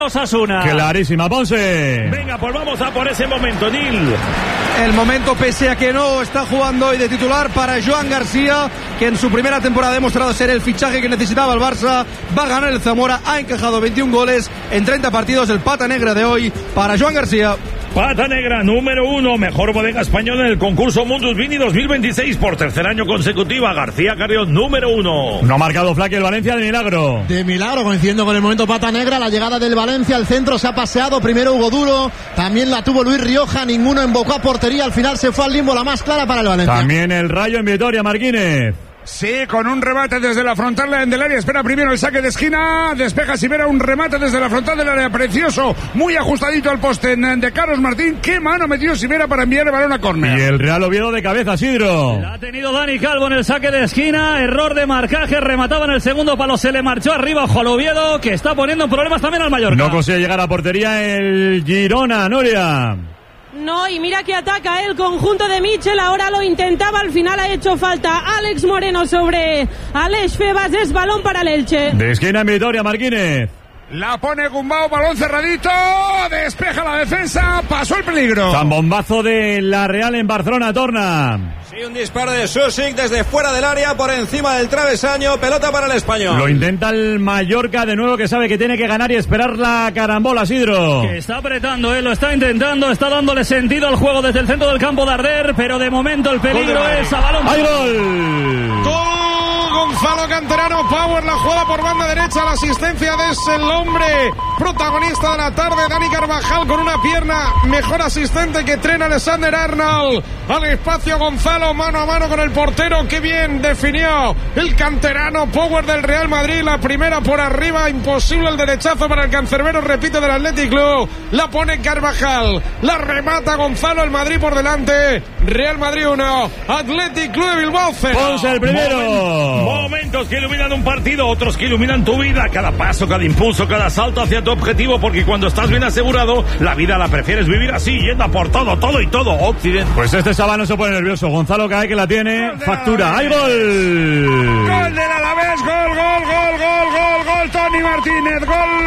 Osasuna. Clarísima, Ponce. Venga, pues vamos a por ese momento, Nil. El momento, pese a que no está jugando hoy de titular, para Joan García, que en su primera temporada ha demostrado ser el fichaje que necesitaba el Barça. Va a ganar el Zamora, ha encajado 21 goles en 30 partidos. El pata negra de hoy para Joan García. Pata negra número 1, mejor bodega española en el concurso Mundus Vini 2026 por tercer año consecutiva. García Carrión número 1. No ha marcado Flaque el Valencia de milagro. De milagro, coincidiendo con el momento pata negra, la llegada del Valencia al centro, se ha paseado, primero Hugo Duro, también la tuvo Luis Rioja, ninguno embocó a portería, al final se fue al limbo, la más clara para el Valencia. También el Rayo en Vitoria, Marquínez. Sí, con un remate desde la frontal del área, espera primero el saque de esquina, despeja Sivera, un remate desde la frontal del área, precioso, muy ajustadito al poste de Carlos Martín. Qué mano metió Sivera para enviar el balón a córner. Y el Real Oviedo de cabeza, Sidro. La ha tenido Dani Calvo en el saque de esquina, error de marcaje, remataba en el segundo palo, se le marchó arriba ojo al Oviedo, que está poniendo problemas también al Mallorca. No consigue llegar a portería el Girona, Nuria. No, y mira que ataca el conjunto de Michel, ahora lo intentaba, al final ha hecho falta Alex Moreno sobre Aleix Febas, es balón para el Elche. De esquina en Vitoria, Marquínez. La pone Gumbau, balón cerradito, despeja la defensa, pasó el peligro. Zambombazo de la Real en Barcelona, Torna. Sí, un disparo de Susic desde fuera del área, por encima del travesaño, pelota para el español. Lo intenta el Mallorca de nuevo, que sabe que tiene que ganar y esperar la carambola, Sidro. Que está apretando, lo está intentando, está dándole sentido al juego desde el centro del campo de Arder, pero de momento el peligro es a balón. ¡Hay gol! ¡Gol! Gonzalo Canterano, Power, la jugada por banda derecha, la asistencia de el hombre protagonista de la tarde, Dani Carvajal, con una pierna mejor asistente que Trent Alexander-Arnold. Al espacio Gonzalo, mano a mano con el portero, qué bien definió el canterano. Power del Real Madrid, la primera por arriba, imposible el derechazo para el cancerbero, repite del Athletic Club, la pone Carvajal, la remata Gonzalo, el Madrid por delante. Real Madrid 1, Athletic Club de Bilbao 0. Ponce el primero. Momentos que iluminan un partido, otros que iluminan tu vida, cada paso, cada impulso, cada salto hacia tu objetivo, porque cuando estás bien asegurado, la vida la prefieres vivir así, yendo a por todo, todo y todo. Occidente. Pues este chaval no se pone nervioso. Gonzalo cae que la tiene, factura. ¡Hay gol! Gol del Alavés, gol, Toni Martínez,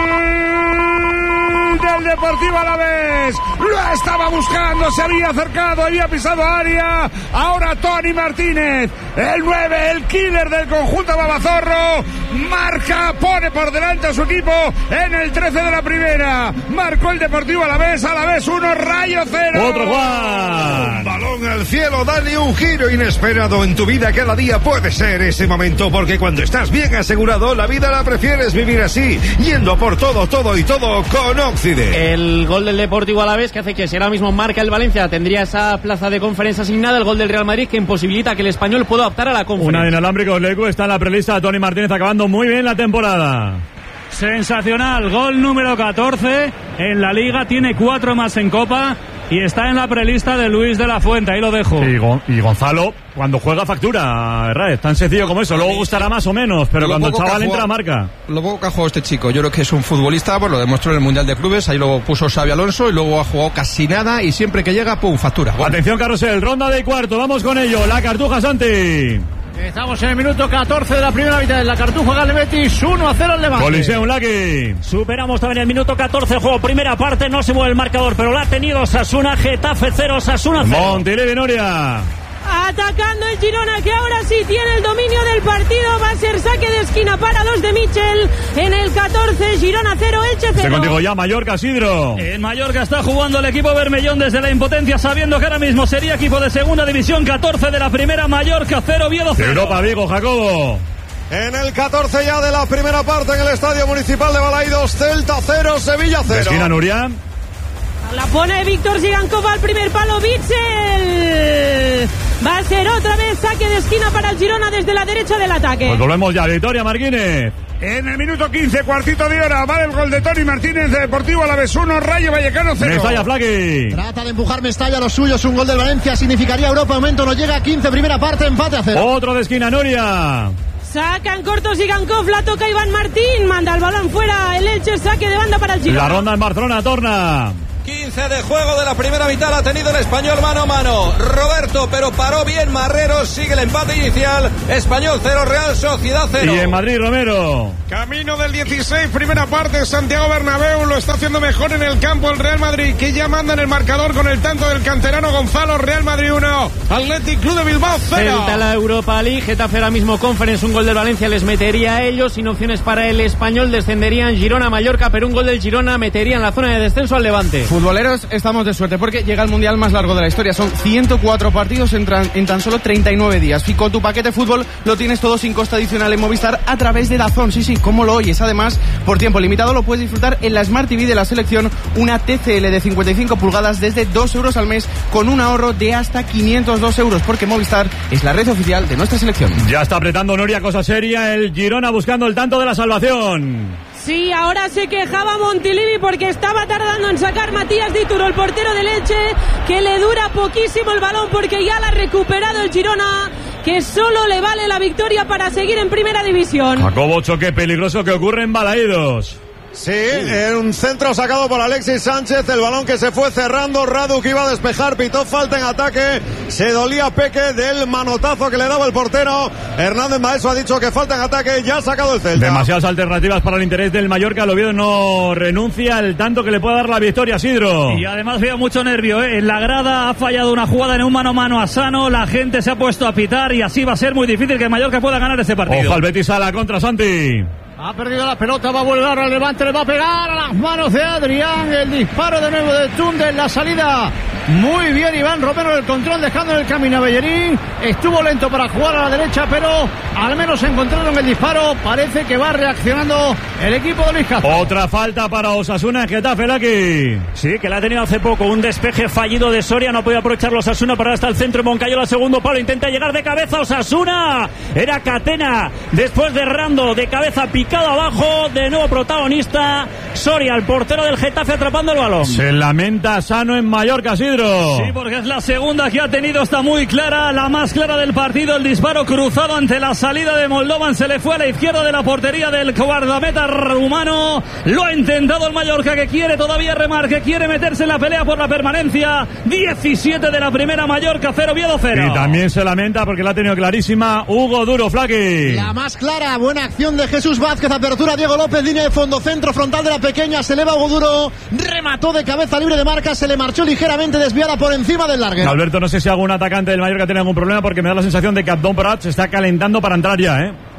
gol del Deportivo Alavés. Lo estaba buscando, se había acercado, había pisado área. Ahora Toni Martínez, el 9, el killer del conjunto babazorro, marca, pone por delante a su equipo en el 13 de la primera. Marcó el Deportivo Alavés 1, Rayo 0. Otro Juan. Un balón al cielo, dale un giro inesperado en tu vida. Cada día puede ser ese momento, porque cuando estás bien asegurado, la vida la prefieres vivir así, yendo por todo, todo y todo con Occident. El gol del Deportivo Alavés, que hace que si ahora mismo marca el Valencia, tendría esa plaza de conferencia asignada. El gol del Real Madrid, que imposibilita que el Español pueda optar a la conferencia. Una de inalámbricos, Lecu, está en la prelista. Toni Martínez acabando muy bien la temporada. Sensacional, gol número 14 en la Liga, tiene 4 más en Copa y está en la prelista de Luis de la Fuente, ahí lo dejo. Y Gonzalo, cuando juega factura, es tan sencillo como eso. Luego gustará más o menos, pero cuando el chaval entra, marca. Lo poco que ha jugado este chico, yo creo que es un futbolista, pues lo demostró en el Mundial de Clubes, ahí lo puso Xabi Alonso y luego ha jugado casi nada y siempre que llega, pum, factura. Bueno. Atención, Carrusel, ronda de cuarto, vamos con ello, la Cartuja, Santi. Estamos en el minuto 14 de la primera mitad de la Cartuja, gana el Betis, 1-0 el Levante. Coliseum, Lucky. Superamos también el minuto 14 del juego, primera parte, no se mueve el marcador, pero la ha tenido Osasuna, Getafe 0, Osasuna 0. Montilivi, Noria. Atacando el Girona, que ahora sí tiene el dominio del partido, va a ser saque de esquina para los de Michel. En el 14, Girona 0, Elche 0. Se contigo ya Mallorca, Sidro. En Mallorca está jugando el equipo Bermellón desde la impotencia, sabiendo que ahora mismo sería equipo de segunda división. 14 de la primera, Mallorca 0, Oviedo 0. Europa, Vigo, Jacobo. En el 14 ya de la primera parte en el Estadio Municipal de Balaidos, Celta 0, Sevilla 0. De esquina, Nuria. La pone Víctor Zigankov al primer palo, Bitzel. Va a ser otra vez saque de esquina para el Girona desde la derecha del ataque. Pues volvemos ya, Victoria Marquínez. En el minuto 15, cuartito de hora, vale el gol de Toni Martínez, de Deportivo Alavés 1, Rayo Vallecano 0. Mestalla, Flaqui. Trata de empujar Mestalla a los suyos, un gol del Valencia significaría Europa, momento no llega, 15, primera parte, empate a 0. Otro de esquina, Nuria. Sacan corto Zigankov, la toca Iván Martín, manda el balón fuera, el Elche, saque de banda para el Girona. La ronda en Barcelona, Torna. 15 de juego de la primera mitad ha tenido el Español mano a mano. Roberto, pero paró bien Marrero, sigue el empate inicial. Español 0, Real Sociedad 0. Y en Madrid, Romero. Camino del 16, primera parte, Santiago Bernabéu lo está haciendo mejor en el campo el Real Madrid, que ya manda en el marcador con el tanto del canterano Gonzalo. Real Madrid 1, Athletic Club de Bilbao 0. Celta la Europa League, Getafe ahora mismo Conference, un gol del Valencia les metería a ellos, sin opciones para el Español, descenderían Girona, Mallorca, pero un gol del Girona metería en la zona de descenso al Levante. Futboleros, estamos de suerte porque llega el mundial más largo de la historia. Son 104 partidos en tan solo 39 días. Y con tu paquete fútbol lo tienes todo sin coste adicional en Movistar a través de DAZN. Sí, como lo oyes. Además, por tiempo limitado lo puedes disfrutar en la Smart TV de la selección, una TCL de 55 pulgadas desde 2 euros al mes con un ahorro de hasta 502 euros, porque Movistar es la red oficial de nuestra selección. Ya está apretando Noria, cosa seria, el Girona buscando el tanto de la salvación. Sí, ahora se quejaba Montilivi porque estaba tardando en sacar Matías Dituro, el portero del Elche, que le dura poquísimo el balón porque ya la ha recuperado el Girona, que solo le vale la victoria para seguir en primera división. Jacobo, choque peligroso que ocurre en Balaídos. Sí, un centro sacado por Alexis Sánchez, el balón que se fue cerrando, Radu que iba a despejar, pitó falta en ataque, se dolía Peque del manotazo que le daba el portero. Hernández Maeso ha dicho que falta en ataque, ya ha sacado el Celta. Demasiadas alternativas para el interés del Mallorca, el Oviedo no renuncia al tanto que le puede dar la victoria, Sidro. Y además veo mucho nervio, en la grada ha fallado una jugada en un mano a mano a Sano, la gente se ha puesto a pitar y así va a ser muy difícil que el Mallorca pueda ganar ese partido. Ojo al Betis a la contra, Santi. Ha perdido la pelota, va a volver al Levante, le va a pegar a las manos de Adrián, el disparo de nuevo de Tunde en la salida. Muy bien Iván Romero el control, dejando en el camino a Bellerín. Estuvo lento para jugar a la derecha, pero al menos encontraron el disparo. Parece que va reaccionando el equipo de Luis Castro. Otra falta para Osasuna en Getafe, Laki. Sí, que la ha tenido hace poco, un despeje fallido de Soria, no ha podido aprovechar Osasuna para hasta el centro. Moncayola, segundo palo, intenta llegar de cabeza Osasuna. Era Catena, después de Rando, de cabeza picado abajo, de nuevo protagonista Soria, el portero del Getafe, atrapando el balón. Se lamenta Sano en Mallorca, Sidro. Sí, porque es la segunda que ha tenido, está muy clara, la más clara del partido, el disparo cruzado ante la salida de Moldovan, se le fue a la izquierda de la portería del guardameta rumano. Lo ha intentado el Mallorca, que quiere todavía remar, que quiere meterse en la pelea por la permanencia. 17 de la primera, Mallorca 0, Oviedo 0. Y también se lamenta porque la ha tenido clarísima Hugo Duro, Flaqui. La más clara, buena acción de Jesús Vázquez, apertura Diego López, línea de fondo, centro frontal de la pequeña, se eleva Hugo Duro, remató de cabeza libre de marca, se le marchó ligeramente desviada por encima del larguero. Alberto, no sé si algún atacante del Mallorca tiene algún problema, porque me da la sensación de que Abdón Prat se está calentando para entrar ya,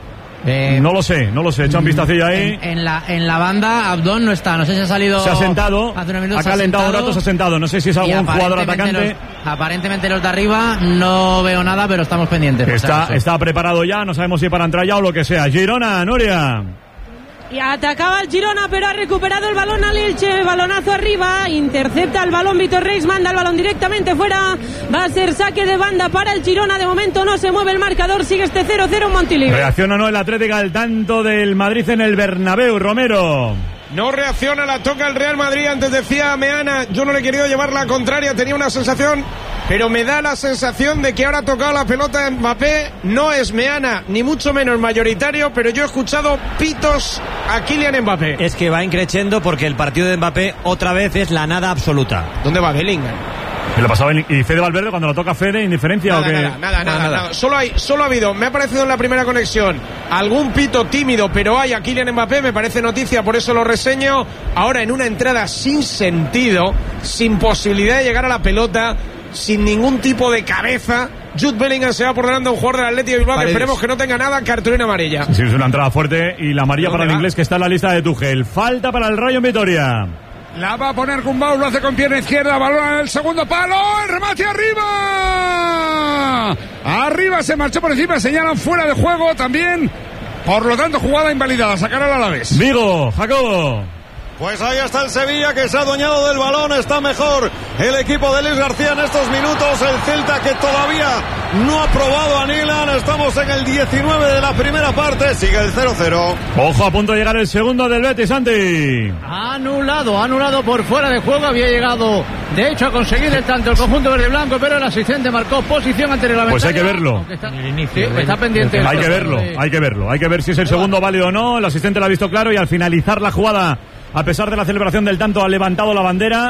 no lo sé, echa un vistacillo ahí. En la banda Abdón no está, no sé si ha salido. Se ha sentado, ha calentado un rato, se ha sentado, no sé si es algún jugador atacante. Aparentemente los de arriba no veo nada, pero estamos pendientes. Está preparado ya, no sabemos si para entrar ya o lo que sea. Girona, Nuria. Y atacaba el Girona, pero ha recuperado el balón al Elche, balonazo arriba, intercepta el balón Vítor Reis, manda el balón directamente fuera, va a ser saque de banda para el Girona, de momento no se mueve el marcador, sigue este 0-0 Montilivi. ¿Reacciona o no el Atlético al tanto del Madrid en el Bernabéu, Romero? No reacciona, la toca el Real Madrid. Antes decía Meana, yo no le he querido llevar la contraria, tenía una sensación, pero me da la sensación de que ahora ha tocado la pelota Mbappé. No es Meana, ni mucho menos mayoritario, pero yo he escuchado pitos a Kylian Mbappé. Es que va increciendo porque el partido de Mbappé otra vez es la nada absoluta. ¿Dónde va Bellingham? ¿Qué le pasaba? ¿Y Fede Valverde cuando lo toca Fede, indiferencia nada, o qué? Nada. Solo ha habido, me ha parecido en la primera conexión, algún pito tímido, pero hay a Kylian Mbappé, me parece noticia, por eso lo reseño. Ahora en una entrada sin sentido, sin posibilidad de llegar a la pelota, sin ningún tipo de cabeza, Jude Bellingham se va por delante a un jugador del Athletic de Bilbao que esperemos que no tenga nada, cartulina amarilla. Sí, es una entrada fuerte y la amarilla para el inglés que está en la lista de Tuchel. Falta para el Rayo en Vitoria. La va a poner Gumbau, lo hace con pierna izquierda, balón en el segundo palo, el remate arriba. Arriba, se marchó por encima, señalan fuera de juego también. Por lo tanto, jugada invalidada, sacará al Alavés. Vigo, Jacobo. Pues ahí está el Sevilla, que se ha adueñado del balón, está mejor el equipo de Luis García en estos minutos, el Celta que todavía no ha probado a Nilan, estamos en el 19 de la primera parte, sigue el 0-0. Ojo, a punto de llegar el segundo del Betis, Santi. Anulado por fuera de juego, había llegado de hecho a conseguir el tanto el conjunto verde blanco, pero el asistente marcó posición anterioreglamentaria. Pues hay que verlo. Está pendiente. Hay que verlo, hay que ver si es el segundo válido o no, el asistente lo ha visto claro y al finalizar la jugada, a pesar de la celebración del tanto, ha levantado la bandera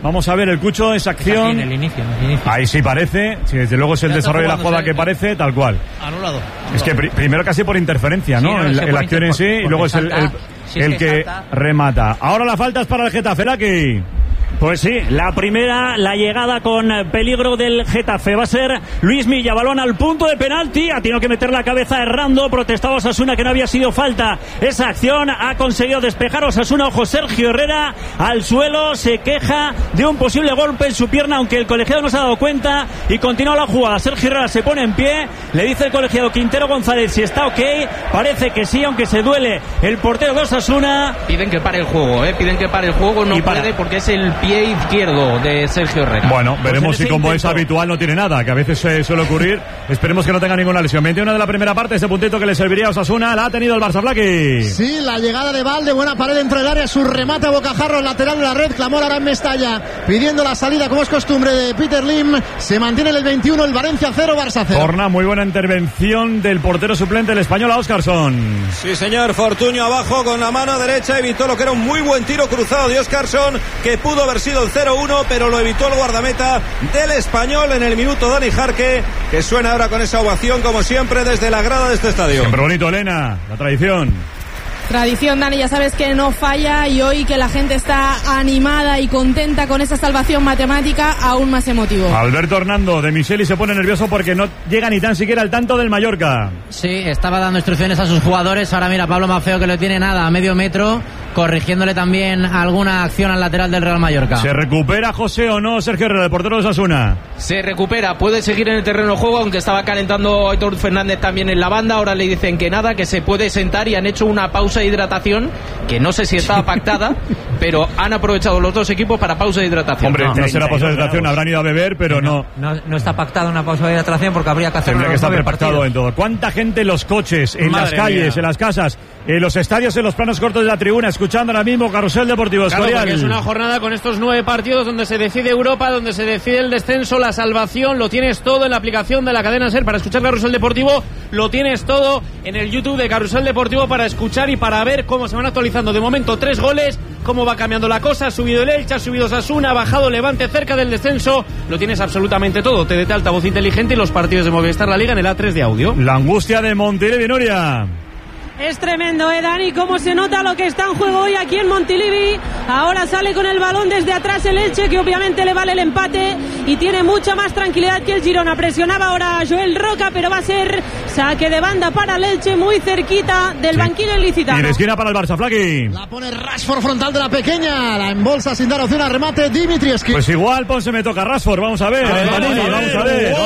Vamos a ver el Cucho, esa acción. En el inicio. Ahí sí parece. Sí, desde luego es el desarrollo de la jugada que parece, tal cual. Anulado. Es que primero casi por interferencia, ¿no? Sí, en la acción en sí, y luego es el que remata. Ahora la falta es para el Getafe, Laki. Pues sí, la primera, la llegada con peligro del Getafe. Va a ser Luis Milla, balón al punto de penalti. Ha tenido que meter la cabeza errando. Protestaba Osasuna que no había sido falta esa acción. Ha conseguido despejar Osasuna. Ojo, Sergio Herrera al suelo. Se queja de un posible golpe en su pierna, aunque el colegiado no se ha dado cuenta. Y continúa la jugada. Sergio Herrera se pone en pie. Le dice el colegiado Quintero González si está ok. Parece que sí, aunque se duele el portero de Osasuna. Piden que pare el juego, Piden que pare el juego. No puede porque es el pie izquierdo de Sergio Herrera. Bueno, veremos si como es habitual no tiene nada, que a veces suele ocurrir. Esperemos que no tenga ninguna lesión. 21 de la primera parte, ese puntito que le serviría a Osasuna, la ha tenido el Barça, Flaqui. Sí, la llegada de Valde, buena pared dentro del área, su remate a bocajarro, lateral de la red, clamó ahora en Mestalla, pidiendo la salida como es costumbre de Peter Lim. Se mantiene en el 21, el Valencia 0, Barça 0. Torna, muy buena intervención del portero suplente, el español, a Óscarson. Sí, señor, Fortunio abajo con la mano derecha, evitó lo que era un muy buen tiro cruzado de Óscarson, que pudo haber sido el 0-1, pero lo evitó el guardameta del español en el minuto. Dani Jarque, que suena ahora con esa ovación como siempre desde la grada de este estadio. Siempre bonito, Elena, la tradición. Tradición, Dani, ya sabes que no falla, y hoy que la gente está animada y contenta con esa salvación matemática, aún más emotivo. Alberto Hernando de Miseli se pone nervioso porque no llega ni tan siquiera al tanto del Mallorca. Sí, estaba dando instrucciones a sus jugadores. Ahora mira, Pablo Maffeo, que lo tiene nada a medio metro, corrigiéndole también alguna acción al lateral del Real Mallorca. ¿Se recupera José o no Sergio Herrera, el portero de Osasuna? Se recupera, puede seguir en el terreno de juego, aunque estaba calentando Aitor Fernández también en la banda. Ahora le dicen que nada, que se puede sentar, y han hecho una pausa de hidratación que no sé si estaba pactada, pero han aprovechado los dos equipos para pausa de hidratación. Hombre, no será pausa de hidratación, habrán ido a beber, pero no está pactada una pausa de hidratación, porque habría que hacer. Tendría que estar prepactado en todo. ¿Cuánta gente en los coches, en las calles, en las casas, en los estadios, en los planos cortos de la tribuna, escuchando ahora mismo Carrusel Deportivo Escorial? Claro, porque es una jornada con estos 9 partidos donde se decide Europa, donde se decide el descenso, la salvación. Lo tienes todo en la aplicación de la cadena SER para escuchar Carrusel Deportivo. Lo tienes todo en el YouTube de Carrusel Deportivo para escuchar y para ver cómo se van actualizando. De momento 3 goles, cómo va cambiando la cosa. Ha subido el Elche, ha subido Osasuna, ha bajado Levante cerca del descenso. Lo tienes absolutamente todo. TDT altavoz inteligente y los partidos de Movistar La Liga en el A3 de audio. La angustia de Montilivi, Nuria. Es tremendo, Dani, cómo se nota lo que está en juego hoy aquí en Montilivi. Ahora sale con el balón desde atrás el Elche, que obviamente le vale el empate y tiene mucha más tranquilidad que el Girona. Presionaba ahora a Joel Roca, pero va a ser saque de banda para el Elche, muy cerquita del banquillo ilicitano. Y en esquina para el Barça, Flaqui. La pone Rashford frontal de la pequeña, la embolsa sin dar opción a remate Dimitrievski. Pues igual, se me toca Rashford, vamos a ver. Panini, vamos a ver.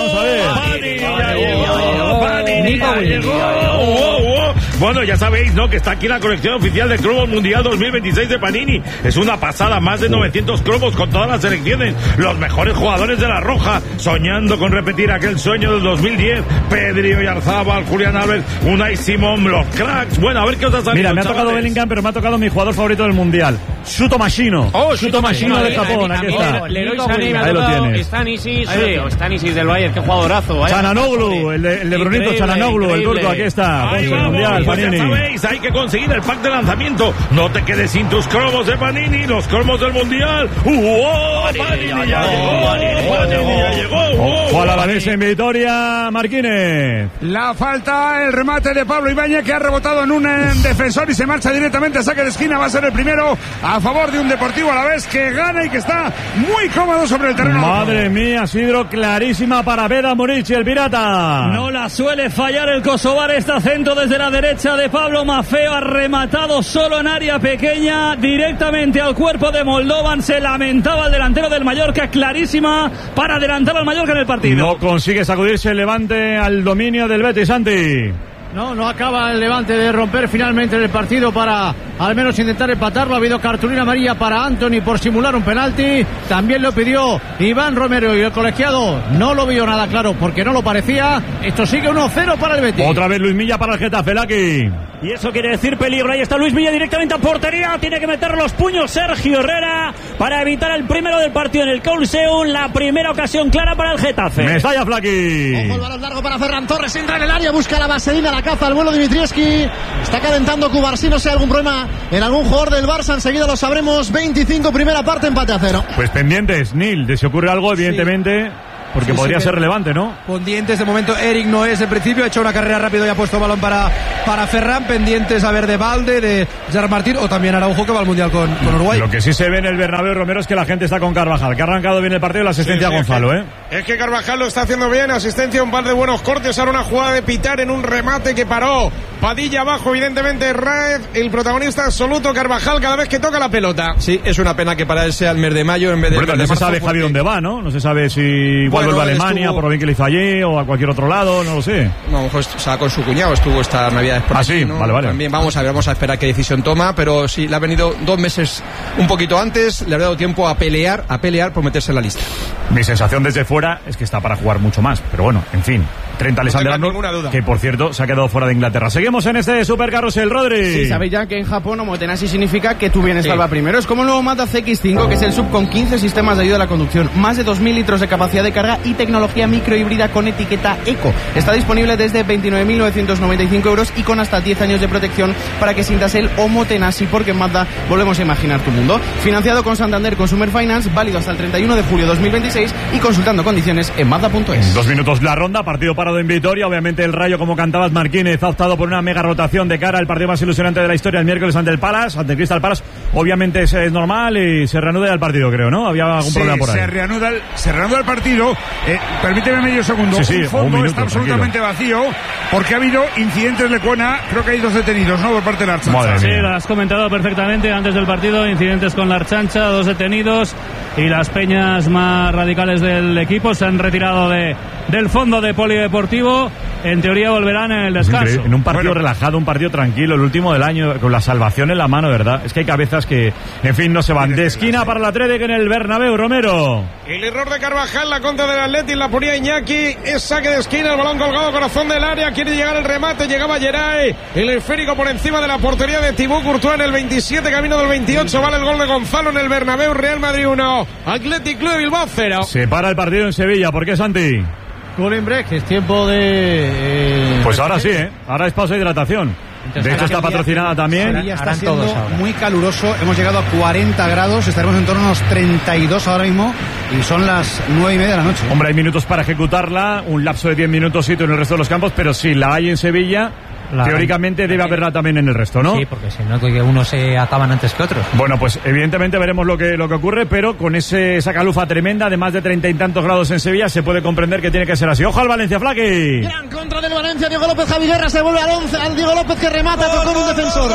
Bueno, ya sabéis, ¿no?, que está aquí la colección oficial de cromos Mundial 2026 de Panini. Es una pasada, más de 900 cromos con todas las selecciones, los mejores jugadores de la Roja, soñando con repetir aquel sueño del 2010. Pedri, Oyarzábal, Julián Álvarez, Unai Simón, los cracks. Bueno, a ver qué os ha salido. Mira, me ha tocado Bellingham, pero me ha tocado mi jugador favorito del Mundial, Shuto Machino. Shuto Machino de Japón, aquí está. Leroy Sané, ahí lo tienes. Stanisic del Bayern, qué jugadorazo. Chananoglu, el de Brunito Chananoglu, el turco, aquí está. Ahí vamos, Mundial, pues ya sabéis, hay que conseguir el pack de lanzamiento. No te quedes sin tus cromos de Panini, los cromos del Mundial. Panini ya llegó. Ojo a la Vanessa en Vitoria, Marquínez. La falta, el remate de Pablo Ibáñez, que ha rebotado en un defensor y se marcha directamente a saque de esquina. Va a ser el primero a favor de un Deportivo Alavés que gana y que está muy cómodo sobre el terreno. Madre mía, Sidro, clarísima para Veda Murici, el pirata. No la suele fallar el kosovar, está centro desde la derecha de Pablo Maffeo, ha rematado solo en área pequeña directamente al cuerpo de Moldovan. Se lamentaba el delantero del Mallorca, clarísima para adelantar al Mallorca en el partido. No consigue sacudirse el Levante al dominio del Betis, Santi. No acaba el Levante de romper finalmente el partido para al menos intentar empatarlo. Ha habido cartulina amarilla para Anthony por simular un penalti. También lo pidió Iván Romero y el colegiado no lo vio nada claro porque no lo parecía. Esto sigue 1-0 para el Betis. Otra vez Luis Milla para el Getafe, Laki. y eso quiere decir peligro. Ahí está Luis Villa directamente a portería, tiene que meter los puños Sergio Herrera para evitar el primero del partido en el Coliseum, la primera ocasión clara para el Getafe. Mestalla, Flaqui. Ojo, el balón largo para Ferran Torres, entra en el área, busca la vaselina, la caza al vuelo Dimitrievski, está calentando Cubarsí, no sé, algún problema en algún jugador del Barça, enseguida lo sabremos. 25, primera parte, empate a 0. Pues pendientes, Nil, de si ocurre algo, evidentemente... Porque podría ser relevante, ¿no? Pendientes de momento, Eric no es en principio, ha hecho una carrera rápido y ha puesto balón para Ferran. Pendientes a ver de Valde, de Gerard Martín o también Araujo, que va al Mundial con Uruguay. Lo que sí se ve en el Bernabéu, Romero, es que la gente está con Carvajal, que ha arrancado bien el partido y la asistencia a Gonzalo, Es que Carvajal lo está haciendo bien, asistencia, un par de buenos cortes, ahora una jugada de Pitar en un remate que paró Padilla abajo, evidentemente Raed, el protagonista absoluto, Carvajal, cada vez que toca la pelota. Sí, es una pena que para él sea el mes de mayo en vez de... Bueno, no se sabe Javi dónde va, ¿no? No se sabe si igual vuelve a Alemania por lo bien que le hizo allí o a cualquier otro lado, no lo sé. No, a lo mejor estaba con su cuñado, estuvo esta Navidad por aquí, ¿no? Vale. También vamos a esperar qué decisión toma, pero sí, le ha venido 2 meses un poquito antes, le ha dado tiempo a pelear por meterse en la lista. Mi sensación desde fuera es que está para jugar mucho más, pero bueno, en fin. 30 Alexander-Arnold, que por cierto se ha quedado fuera de Inglaterra. Seguimos en este Super Carrusel, Rodri. Sí, sabéis ya que en Japón Omotenashi significa que tu bienestar va primero. Es como el nuevo Mazda CX-5, que es el sub con 15 sistemas de ayuda a la conducción, más de 2.000 litros de capacidad de carga y tecnología microhíbrida con etiqueta Eco. Está disponible desde 29.995 euros y con hasta 10 años de protección para que sientas el Omotenashi, porque en Mazda volvemos a imaginar tu mundo. Financiado con Santander Consumer Finance, válido hasta el 31 de julio de 2026 y consultando condiciones en Mazda.es. 2 minutos la ronda, partido parado en Vitoria. Obviamente el Rayo, como cantabas, Marquínez ha optado por una mega rotación de cara al partido más ilusionante de la historia el miércoles ante el Palace, ante el Crystal Palace. Obviamente es normal y se reanuda el partido, creo, ¿no? Había algún problema por ahí. Se reanuda el partido. Permíteme medio segundo. Sí, el fondo está absolutamente vacío porque ha habido incidentes Lecuona. Creo que hay 2 detenidos, ¿no? Por parte de la Archancha. Sí, lo has comentado perfectamente antes del partido. Incidentes con la Archancha, 2 detenidos y las peñas más radicales del equipo se han retirado del fondo de polideportivo. En teoría volverán en el descanso. En un partido relajado, un partido tranquilo, el último del año, con la salvación en la mano, ¿verdad? Es que hay cabezas que, en fin, no se van. De esquina para la Atlético en el Bernabéu, Romero. El error de Carvajal, la contra del Atleti, la ponía Iñaki, es saque de esquina, el balón colgado, corazón del área, quiere llegar el remate, llegaba Geray, el esférico por encima de la portería de Thibaut Courtois en el 27, camino del 28, vale el gol de Gonzalo en el Bernabéu. Real Madrid 1, Athletic Club de Bilbao 0. Se para el partido en Sevilla, ¿por qué, Santi? Cooling break, es tiempo de... Pues ahora sí, ahora es pausa de hidratación. De hecho está patrocinada también. Está siendo muy caluroso, hemos llegado a 40 grados, estaremos en torno a unos 32 ahora mismo y son las 9:30 de la noche. Hombre, hay minutos para ejecutarla, un lapso de 10 minutos en el resto de los campos, pero si la hay en Sevilla... Teóricamente debe haberla también en el resto, ¿no? Sí, porque si no, que unos se acaban antes que otros. Bueno, pues evidentemente veremos lo que ocurre, pero con esa calufa tremenda de más de 30 y tantos grados en Sevilla se puede comprender que tiene que ser así. ¡Ojo al Valencia, Flaqui! Gran contra del Valencia, Diego López, Javi Guerra se vuelve al Diego López que remata con un defensor.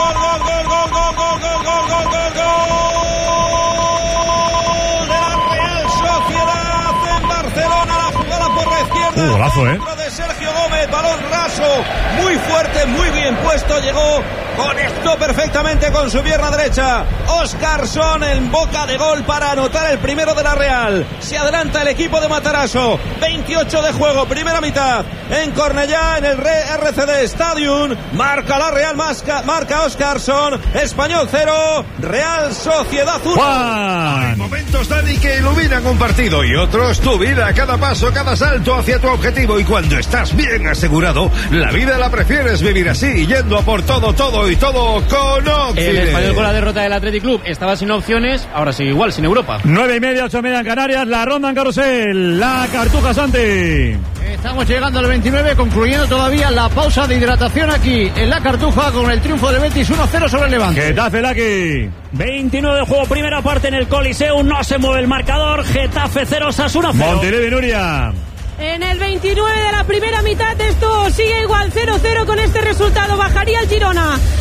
Golazo, de Sergio Gómez, balón raso, muy fuerte, muy bien puesto, llegó, conectó perfectamente con su pierna derecha. Óscarson en boca de gol para anotar el primero de la Real. Se adelanta el equipo de Matarazzo. 28 de juego, primera mitad. En Cornellá, en el RCD Stadium. Marca la Real, marca Óscarson. Español 0, Real Sociedad 1. Hay momentos, Dani, que iluminan un partido y otros tu vida, cada paso, cada salto hacia tu objetivo. Y cuando estás bien asegurado, la vida la prefieres vivir así, yendo a por todo y todo con Oxide. El Español con la derrota del Athletic Club estaba sin opciones, ahora sigue igual, sin Europa. 9:30, 8:30 en Canarias, la ronda en Carrusel, la Cartuja, Santi. Estamos llegando al 29, concluyendo todavía la pausa de hidratación aquí en la Cartuja con el triunfo del Betis 1-0 sobre el Levante. Getafe, Laki. 29 de juego, primera parte en el Coliseum, no se mueve el marcador, Getafe 0, Osasuna 0. Montilivi, Nuria. En el 29 de la primera mitad esto sigue igual, 0-0 con este resultado. Bajaría el Girona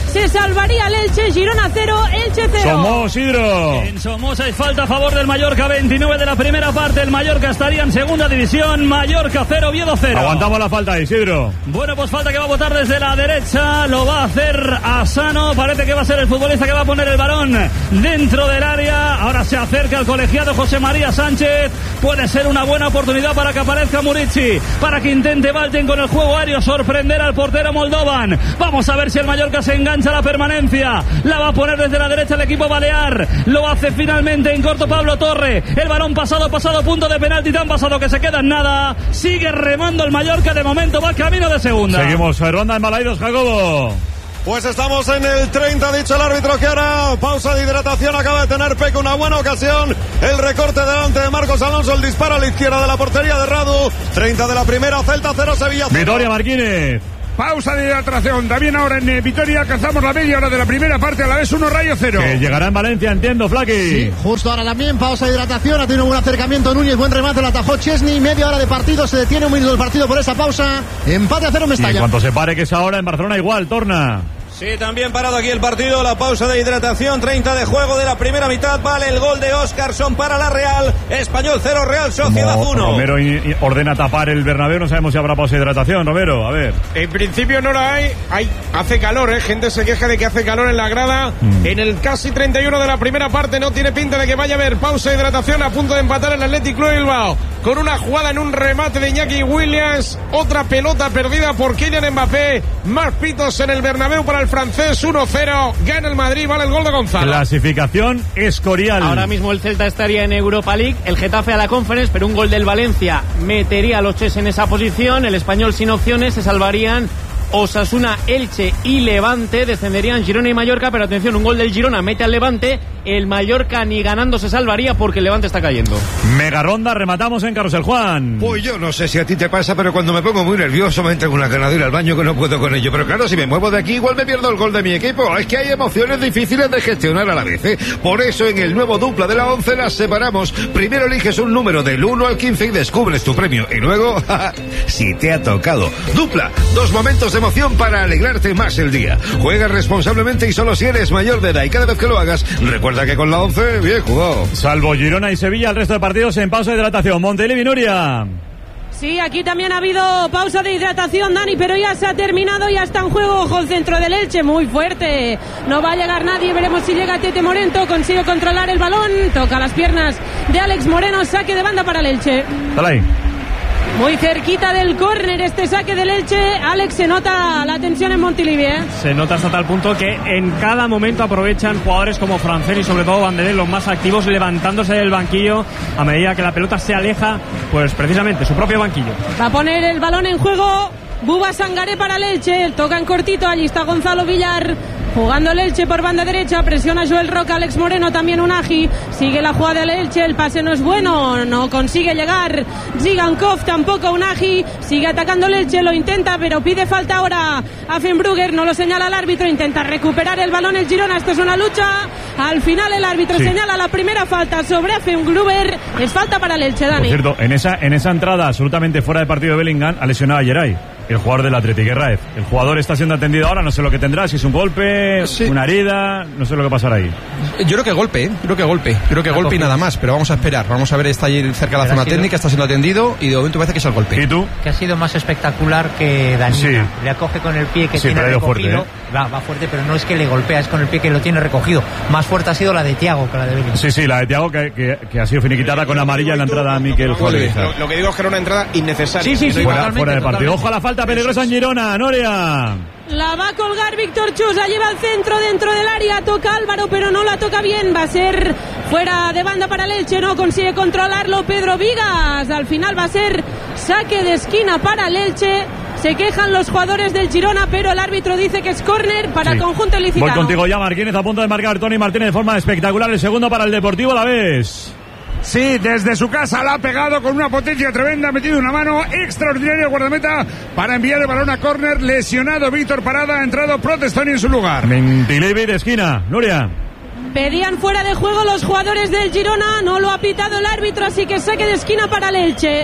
se salvaría el Elche. Girona 0, Elche 0. Somos Isidro. En Somoza hay falta a favor del Mallorca, 29 de la primera parte. El Mallorca estaría en segunda división. Mallorca 0, Oviedo 0. Aguantamos la falta, Isidro. Bueno, pues falta que va a botar desde la derecha. Lo va a hacer Asano. Parece que va a ser el futbolista que va a poner el balón dentro del área. Ahora se acerca el colegiado José María Sánchez. Puede ser una buena oportunidad para que aparezca Murici, para que intente Valten con el juego aéreo sorprender al portero Moldovan. Vamos a ver si el Mallorca se engancha a la permanencia. La va a poner desde la derecha el equipo balear. Lo hace finalmente en corto Pablo Torre. El balón pasado, punto de penalti tan pasado que se queda en nada. Sigue remando el Mallorca, de momento va camino de segunda. Seguimos, ronda en Balaidos, Jacobo. Pues estamos en el 30, dicho el árbitro que ahora pausa de hidratación, acaba de tener Peque una buena ocasión, el recorte delante de Marcos Alonso, el disparo a la izquierda de la portería de Radu, 30 de la primera, Celta 0, Sevilla 0. Vitoria Marquínez. Pausa de hidratación. También ahora en Vitoria alcanzamos la media hora de la primera parte, a la vez 1, Rayo 0. Que llegará en Valencia, entiendo, Flaqui. Sí, justo ahora también, pausa de hidratación. Ha tenido un buen acercamiento Núñez, buen remate, lo atajó Chesney. Media hora de partido, se detiene un minuto del partido por esa pausa. Empate a 0 Mestalla. Y en cuanto se pare, que es ahora en Barcelona, igual, torna. Sí, también parado aquí el partido, la pausa de hidratación, 30 de juego de la primera mitad, vale el gol de Óscarson para la Real, Español 0, Real Sociedad 1. Romero ordena tapar el Bernabéu, no sabemos si habrá pausa de hidratación, Romero, a ver. En principio no la hay, hace calor, gente se queja de que hace calor en la grada, en el casi 31 de la primera parte no tiene pinta de que vaya a haber pausa de hidratación, a punto de empatar el Athletic Club de Bilbao, con una jugada en un remate de Iñaki Williams, otra pelota perdida por Kylian Mbappé, más pitos en el Bernabéu para el francés, 1-0, gana el Madrid, vale el gol de Gonzalo. Clasificación Escorial. Ahora mismo el Celta estaría en Europa League, el Getafe a la Conference, pero un gol del Valencia metería a los Ches en esa posición, el Español sin opciones, se salvarían Osasuna, Elche y Levante, descenderían Girona y Mallorca, pero atención, un gol del Girona mete al Levante, el Mallorca ni ganando se salvaría porque el Levante está cayendo. Mega ronda, rematamos en Carrusel, Juan. Pues yo no sé si a ti te pasa, pero cuando me pongo muy nervioso me entra una ganadera al baño que no puedo con ello. Pero claro, si me muevo de aquí igual me pierdo el gol de mi equipo. Es que hay emociones difíciles de gestionar a la vez, ¿eh? Por eso en el nuevo dupla de la 11 las separamos. Primero eliges un número del 1 al 15 y descubres tu premio. Y luego, si te ha tocado. Dupla, 2 momentos de emoción para alegrarte más el día. Juega responsablemente y solo si eres mayor de edad. Y cada vez que lo hagas, recuerda que con la 11, bien jugado. Salvo Girona y Sevilla, el resto de partidos en pausa de hidratación. Montilivi, Nuria. Sí, aquí también ha habido pausa de hidratación, Dani, pero ya se ha terminado, ya está en juego. Ojo, el centro del Elche, muy fuerte. No va a llegar nadie, veremos si llega Tete Morento, consigue controlar el balón, toca las piernas de Alex Moreno, saque de banda para el Elche. Dale ahí. Muy cerquita del córner este saque del Elche. Alex, se nota la tensión en Montilivi, ¿eh? Se nota hasta tal punto que en cada momento aprovechan jugadores como Francés y sobre todo Vanderlei, los más activos, levantándose del banquillo a medida que la pelota se aleja, pues precisamente su propio banquillo. Va a poner el balón en juego Buba Sangaré para el Elche, toca en cortito, allí está Gonzalo Villar. Jugando el Elche por banda derecha, presiona Joel Roca, Alex Moreno, también Unagi. Sigue la jugada del Elche, el pase no es bueno, no consigue llegar Zigankov, tampoco Unagi. Sigue atacando el Elche, lo intenta, pero pide falta ahora a Fenbrugger, no lo señala el árbitro, intenta recuperar el balón el Girona, esto es una lucha. Al final el árbitro señala la primera falta sobre Fenbrugger, es falta para el Elche, Dani. Por cierto, en esa entrada absolutamente fuera de partido de Bellingham, ha lesionado a Geray, el jugador del Athletic Guerraez. El jugador está siendo atendido ahora, no sé lo que tendrá, si es un golpe, una herida, no sé lo que pasará ahí. Yo creo que golpe, creo que golpe y nada más, pero vamos a esperar, vamos a ver, está allí cerca de la zona técnica, está siendo atendido y de momento parece que es el golpe. ¿Y tú? Que ha sido más espectacular que Danilo. Sí. Le acoge con el pie que sí, tiene recogido. Fuerte, va fuerte, pero no es que le golpea, es con el pie que lo tiene recogido. Más fuerte ha sido la de Thiago que la de Bellingham. Sí, la de Thiago que ha sido finiquitada con amarilla en la entrada a Mikel Juárez. Lo que digo es que era una entrada innecesaria. Sí, fuera de partido. Ojo a la falta peligrosa en Girona, Noria. La va a colgar Víctor Chus, la lleva al centro dentro del área, toca Álvaro pero no la toca bien, va a ser fuera de banda para el Elche, no consigue controlarlo Pedro Vigas, al final va a ser saque de esquina para el Elche. Se quejan los jugadores del Girona, pero el árbitro dice que es córner para el conjunto ilicitano. Voy contigo ya, Martínez, a punto de marcar Tony Martínez de forma espectacular, el segundo para el Deportivo Alavés. Sí, desde su casa la ha pegado con una potencia tremenda, ha metido una mano extraordinaria el guardameta para enviar el balón a córner. Lesionado Víctor Parada, ha entrado Protestoni en su lugar. Montilivi de esquina, Nuria. Pedían fuera de juego los jugadores del Girona, no lo ha pitado el árbitro, así que saque de esquina para el Elche.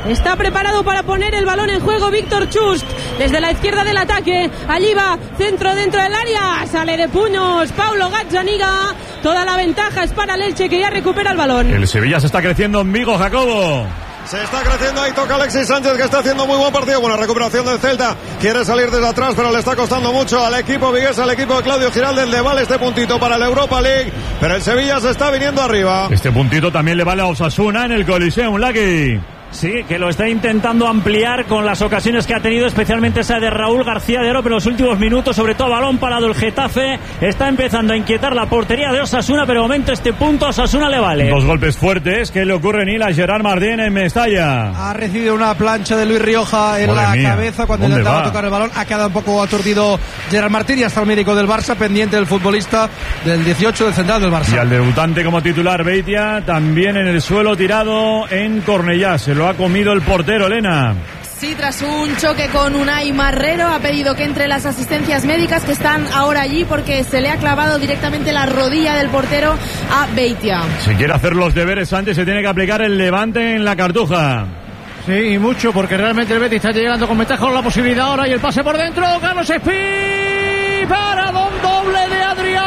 Está preparado para poner el balón en juego Víctor Chust. Desde la izquierda del ataque. Allí va. Centro dentro del área. Sale de puños Paulo Gazzaniga. Toda la ventaja es para el Elche, que ya recupera el balón. El Sevilla se está creciendo en Vigo, Jacobo. Se está creciendo, ahí toca Alexis Sánchez, que está haciendo muy buen partido. Buena recuperación del Celta, quiere salir desde atrás, pero le está costando mucho al equipo vigués, al equipo de Claudio Giraldes. Le vale este puntito para la Europa League, pero el Sevilla se está viniendo arriba. Este puntito también le vale a Osasuna en el Coliseum, Lucky. Sí, que lo está intentando ampliar con las ocasiones que ha tenido, especialmente esa de Raúl García de Oro, pero en los últimos minutos, sobre todo balón parado el Getafe, está empezando a inquietar la portería de Osasuna, pero de momento este punto a Osasuna le vale. Dos golpes fuertes que le ocurren a Gerard Martín en Mestalla. Ha recibido una plancha de Luis Rioja en la cabeza cuando intentaba tocar el balón. Ha quedado un poco aturdido Gerard Martín y hasta el médico del Barça pendiente del futbolista del 18 del central del Barça. Y al debutante como titular Beitia también en el suelo tirado en Cornellá. Se lo ha comido el portero, Elena. Sí, tras un choque con Unai Marrero ha pedido que entre las asistencias médicas que están ahora allí porque se le ha clavado directamente la rodilla del portero a Beitia. Si quiere hacer los deberes antes se tiene que aplicar el levante en la Cartuja. Sí, y mucho, porque realmente el Betis está llegando con ventaja con la posibilidad ahora y el pase por dentro. Carlos Espí para doble de Adrián.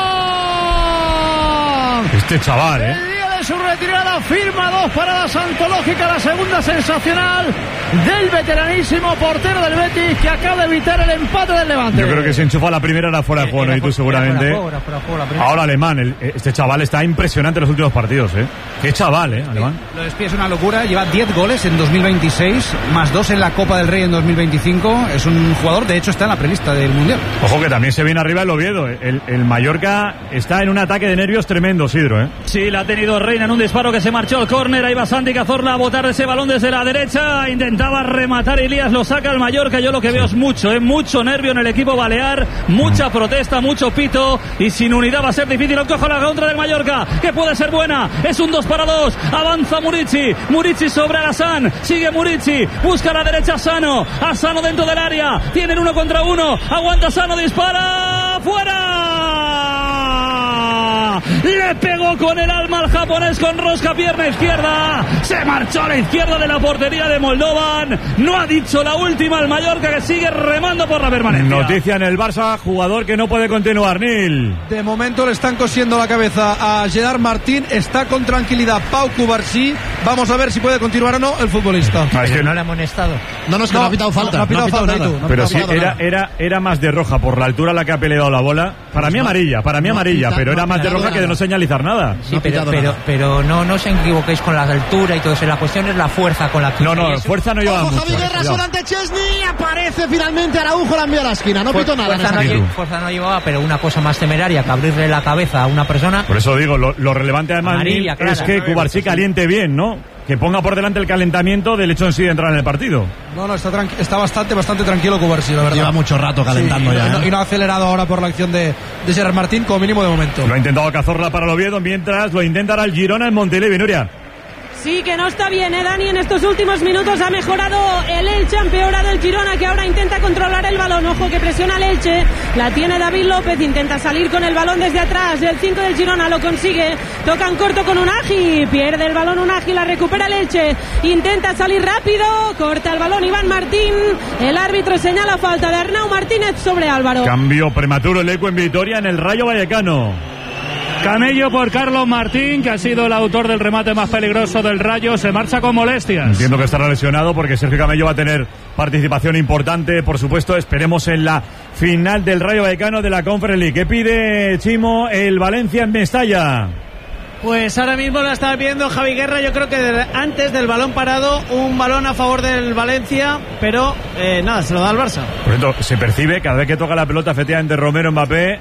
Este chaval, Su retirada, firma 2 paradas antológicas, la segunda sensacional del veteranísimo portero del Betis, que acaba de evitar el empate del Levante. Yo creo que se enchufa la primera, era fuera de juego, ¿no? Y tú seguramente. Ahora Alemán, este chaval está impresionante en los últimos partidos, Qué chaval, Alemán. Lo de Espí es una locura, lleva 10 goles en 2026, más 2 en la Copa del Rey en 2025. Es un jugador, de hecho está en la prelista del Mundial. Ojo que también se viene arriba el Oviedo. El Mallorca está en un ataque de nervios tremendo, Sidro, Sí, la ha tenido Reina en un disparo que se marchó al córner. Ahí va Santi Cazorla a botar ese balón desde la derecha. Intentaba rematar Elías, lo saca el Mallorca. Yo lo que veo es mucho nervio en el equipo balear, mucha protesta, mucho pito, y sin unidad va a ser difícil. Cojo la contra del Mallorca, que puede ser buena. Es un 2-2. Avanza Murici sobre Alassane. Sigue Murici, busca a la derecha Sano dentro del área. Tienen 1 contra 1. Aguanta Sano, dispara fuera. Le pegó con el alma al japonés con rosca, pierna izquierda. Se marchó a la izquierda de la portería de Moldovan. No ha dicho la última el Mallorca, que sigue remando por la permanencia. Noticia en el Barça, jugador que no puede continuar, Nil. De momento le están cosiendo la cabeza a Gerard Martín. Está con tranquilidad Pau Cubarsí. Vamos a ver si puede continuar o no el futbolista. Es que no le ha amonestado. No, es que no ha pitado falta. No ha pitado falta. Pero sí, era más de roja por la altura a la que ha peleado la bola. Para mí amarilla, pero era más de roja que de no señalizar nada. Sí, pero no os equivoquéis con la altura y todo eso. La cuestión es la fuerza con la que... No, fuerza no lleva mucho. Javi Guerra solo ante Chesney. Aparece finalmente Araujo, la envía a la esquina. No pitó nada. Fuerza no llevaba, pero una cosa más temeraria que abrirle la cabeza a una persona. Por eso digo, lo relevante además amarilla, es que Cubarsí caliente bien, ¿no? Que ponga por delante el calentamiento del hecho en sí de entrar en el partido. No, está bastante tranquilo Cubarsí, la verdad. Lleva mucho rato calentando y no ha acelerado ahora por la acción de Gerard Martín, como mínimo de momento. Lo ha intentado Cazorla para el Oviedo, mientras lo intentará el Girona en Montilivi, Nuria. Sí, que no está bien, Dani. En estos últimos minutos ha mejorado el Elche, ha empeorado el Girona, que ahora intenta controlar el balón. Ojo que presiona el Elche, la tiene David López, intenta salir con el balón desde atrás. El 5 del Girona lo consigue, tocan corto con Unagi, pierde el balón Unagi, la recupera el Elche, intenta salir rápido, corta el balón Iván Martín. El árbitro señala falta de Arnau Martínez sobre Álvaro. Cambio prematuro, el eco en Vitoria en el Rayo Vallecano. Camello por Carlos Martín, que ha sido el autor del remate más peligroso del Rayo, se marcha con molestias. Entiendo que estará lesionado porque Sergio Camello va a tener participación importante, por supuesto. Esperemos en la final del Rayo Vallecano de la Conference League. ¿Qué pide, Chimo, el Valencia en Mestalla? Pues ahora mismo lo está viendo Javi Guerra. Yo creo que antes del balón parado, un balón a favor del Valencia, pero nada, se lo da al Barça. Por cierto, se percibe cada vez que toca la pelota efectivamente Romero Mbappé.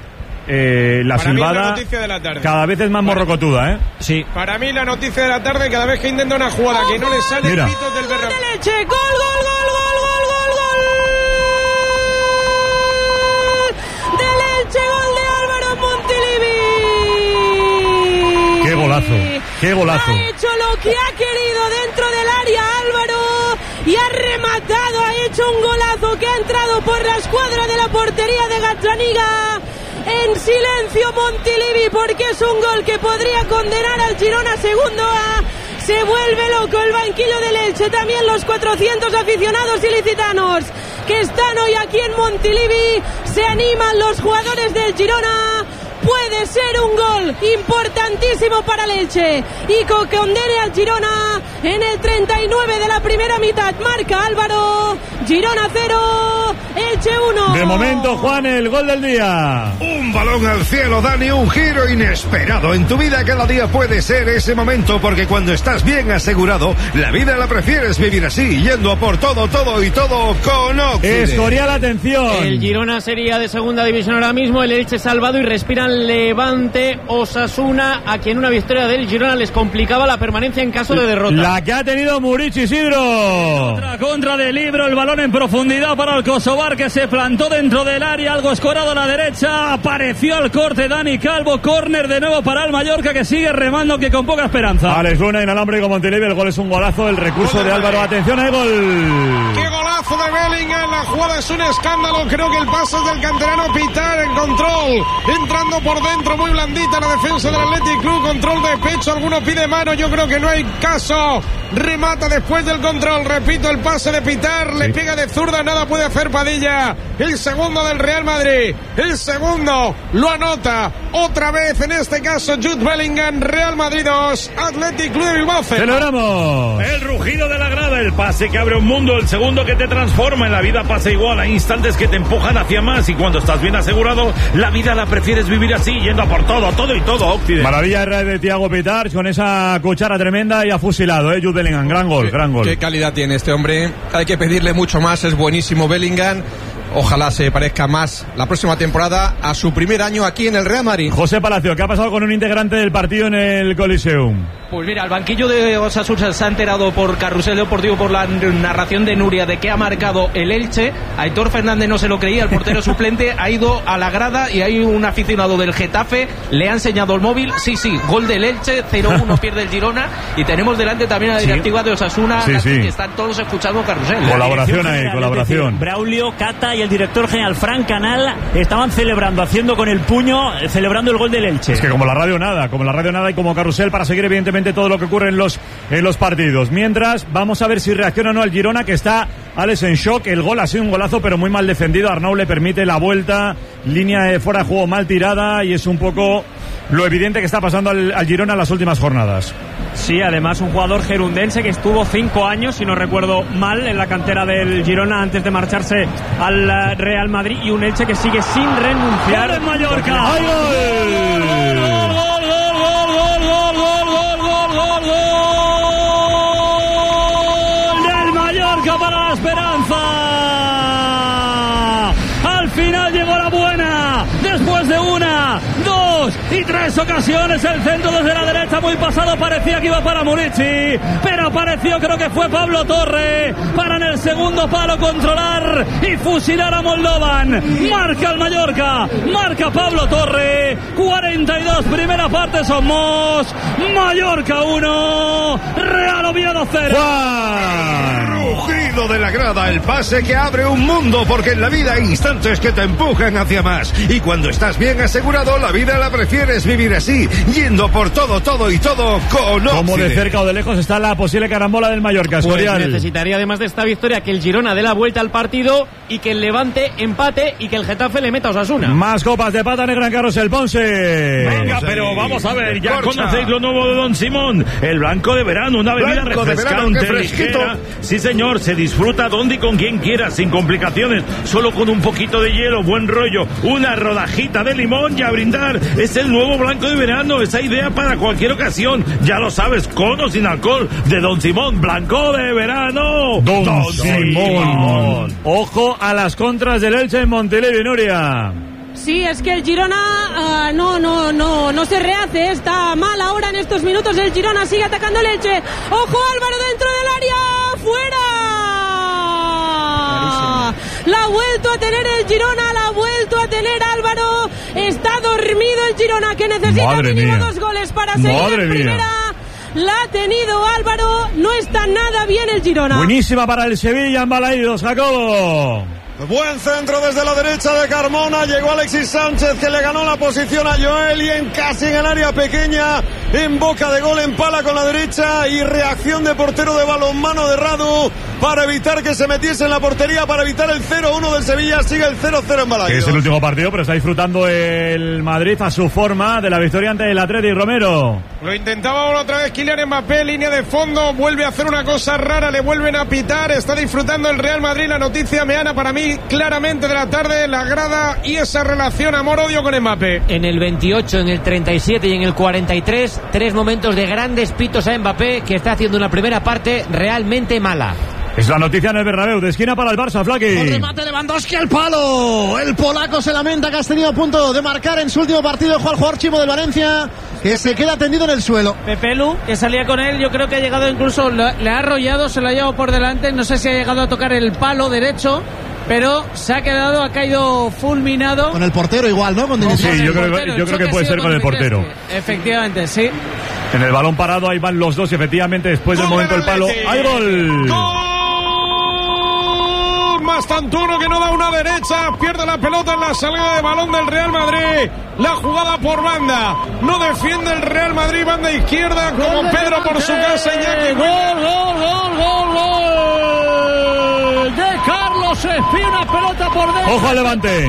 La para silbada mí la noticia de la tarde. Cada vez es más morrocotuda, Sí. Para mí la noticia de la tarde, cada vez que intenta una jugada que no le sale, el grito del berraco. ¡Gol! ¡Del Elche! ¡Gol de Álvaro Montilivi! ¡Qué golazo! Ha hecho lo que ha querido dentro del área Álvaro y ha rematado, ha hecho un golazo que ha entrado por la escuadra de la portería de Gazzaniga. En silencio Montilivi, porque es un gol que podría condenar al Girona segundo A. Se vuelve loco el banquillo del Elche, también los 400 aficionados ilicitanos que están hoy aquí en Montilivi. Se animan los jugadores del Girona. Puede ser un gol importantísimo para el Elche y que condene al Girona en el 39 de la primera mitad. Marca Álvaro. Girona 0, Elche 1. De momento, Juan, el gol del día. Un balón al cielo, Dani, un giro inesperado. En tu vida cada día puede ser ese momento, porque cuando estás bien asegurado, la vida la prefieres vivir así, yendo a por todo, todo y todo con Occident. Escorial, atención. El Girona sería de segunda división ahora mismo, el Elche salvado y respiran Levante, Osasuna, a quien una victoria del Girona les complicaba la permanencia en caso de derrota. La que ha tenido Murici, Isidro. Otra contra de Libro, el balón en profundidad para el Kosovar, que se plantó dentro del área, algo escorado a la derecha, apareció al corte Dani Calvo, córner de nuevo para el Mallorca, que sigue remando, que con poca esperanza. Alex Luna, inalámbrico Montilivi, el gol es un golazo, el recurso de Álvaro, atención al gol. ¡Qué golazo de Bellingham! La jugada es un escándalo, creo que el pase es del canterano Pitar en control, entrando por dentro, muy blandita la defensa del Athletic Club, control de pecho, alguno pide mano, yo creo que no hay caso, remata después del control, repito, el pase de Pitar, le pega de zurda, nada puede hacer Padilla, el segundo del Real Madrid, el segundo lo anota otra vez, en este caso Jude Bellingham. Real Madrid 2, Athletic Club de Bilbao 0. Celebramos. El rugido de la grada, el pase que abre un mundo, el segundo que te transforma. En la vida pasa igual, hay instantes que te empujan hacia más, y cuando estás bien asegurado, la vida la prefieres vivir así, yendo a por todo, todo y todo, Occident. Maravilla de Thiago Pitar, con esa cuchara tremenda, y ha fusilado, Jude Bellingham, gran gol, gran gol. Qué calidad tiene este hombre, hay que pedirle mucho más, es buenísimo Bellingham. Ojalá se parezca más la próxima temporada a su primer año aquí en el Real Madrid. José Palacio, ¿qué ha pasado con un integrante del partido en el Coliseum? Pues mira, el banquillo de Osasuna se ha enterado por Carrusel Deportivo, por la narración de Nuria, de que ha marcado el Elche. Aitor Fernández no se lo creía, el portero suplente ha ido a la grada y hay un aficionado del Getafe, le ha enseñado el móvil, sí, gol del Elche, 0-1 pierde el Girona, y tenemos delante también a la directiva de Osasuna, que están todos escuchando Carrusel. Colaboración ahí, colaboración. Braulio, Cata y el director general Frank Canal estaban celebrando, haciendo con el puño, celebrando el gol del Elche. Es que como la radio nada y como Carrusel, para seguir evidentemente todo lo que ocurre en los partidos. Mientras, vamos a ver si reacciona o no el Girona, que está, Alex, en shock. El gol ha sido un golazo, pero muy mal defendido. Arnau le permite la vuelta, línea de fuera de juego mal tirada, y es un poco lo evidente que está pasando al Girona en las últimas jornadas. Sí, además un jugador gerundense que estuvo 5 años, si no recuerdo mal, en la cantera del Girona antes de marcharse al Real Madrid, y un Elche que sigue sin renunciar. ¡Gol en Mallorca! ¡Ay, gol! ¡Del Mallorca para la esperanza! Al final llegó la buena, después de 1, 2 y 3 ocasiones, el centro desde la derecha muy pasado, parecía que iba para Murici, pero apareció, creo que fue Pablo Torre, para en el segundo palo controlar y fusilar a Moldovan. Marca el Mallorca, marca Pablo Torre, 42 primera parte, somos Mallorca 1, Real Oviedo 0. Rugido de la grada, el pase que abre un mundo, porque en la vida hay instantes que te empujan hacia más, y cuando estás bien asegurado, la vida la prefieres vivir así, yendo por todo, todo y todo con Occident. Como de cerca o de lejos está la posible carambola del Mallorca. Pues necesitaría, además de esta victoria, que el Girona dé la vuelta al partido y que el Levante empate y que el Getafe le meta a Osasuna. Más copas de pata negra en Carrusel, Ponce. Venga, pero vamos a ver, ya conocéis lo nuevo de Don Simón, el blanco de verano, una bebida refrescante, ligera. Sí, señor, se disfruta donde y con quien quiera, sin complicaciones, solo con un poquito de hielo, buen rollo, una rodajita de limón y a brindar. Es el nuevo blanco de verano, esa idea para cualquier ocasión, ya lo sabes, con o sin alcohol, de Don Simón, blanco de verano. Don Simón. Ojo a las contras del Elche en Montilivi, Nuria. Sí, es que el Girona no se rehace, está mal ahora en estos minutos. El Girona sigue atacando el Elche. ¡Ojo, Álvaro, dentro del área! ¡Fuera! La ha vuelto a tener el Girona, la ha vuelto a tener Álvaro. Está dormido el Girona, que necesita mínimo 2 goles para seguir en primera. La ha tenido Álvaro, no está nada bien el Girona. Buenísima para el Sevilla en Balaídos, Jacobo. Buen centro desde la derecha de Carmona. Llegó Alexis Sánchez, que le ganó la posición a Joel y casi en el área pequeña, en boca de gol, empala con la derecha y reacción de portero de balonmano de Radu para evitar que se metiese en la portería, para evitar el 0-1 del Sevilla. Sigue el 0-0 en Balaídos. Es el último partido, pero está disfrutando el Madrid a su forma de la victoria ante el Atleti. Romero. Lo intentaba otra vez Kylian Mbappé, línea de fondo, vuelve a hacer una cosa rara, le vuelven a pitar, está disfrutando el Real Madrid. La noticia meana para mí claramente de la tarde, la grada y esa relación amor-odio con Mbappé. En el 28, en el 37 y en el 43, 3 momentos de grandes pitos a Mbappé, que está haciendo una primera parte realmente mala. Es la noticia en el Bernabéu, de esquina para el Barça, Flaki. El remate Lewandowski al palo. El polaco se lamenta que has tenido a punto de marcar en su último partido. Juan jugador chivo del Valencia, que se queda tendido en el suelo. Pepelu, que salía con él, yo creo que ha llegado incluso, le ha arrollado, se lo ha llevado por delante. No sé si ha llegado a tocar el palo derecho, pero se ha quedado, ha caído fulminado. Con el portero igual, ¿no? Sí, yo creo que puede ser con el portero. Efectivamente, sí. En el balón parado ahí van los dos y efectivamente después del momento del palo. ¡Hay gol! Mastantuono, que no da una derecha, pierde la pelota en la salida de balón del Real Madrid. La jugada por banda, no defiende el Real Madrid, banda izquierda, como Pedro por su casa. Gol de Carlos Espí, una pelota por dentro. Ojo al Levante.